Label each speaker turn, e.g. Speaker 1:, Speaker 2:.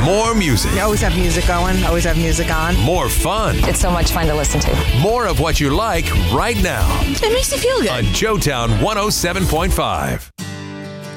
Speaker 1: More music.
Speaker 2: You always have music going, always have music on.
Speaker 1: More fun.
Speaker 3: It's so much fun to listen to.
Speaker 1: More of what you like right now
Speaker 2: It makes you feel good.
Speaker 1: on Joetown 107.5.